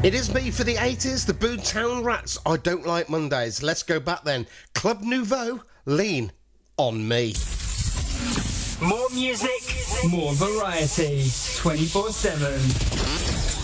It is me for the 80s, the Boomtown Rats. I don't like Mondays. Let's go back then. Club Nouveau, Lean on Me. More music, more variety, 24/7.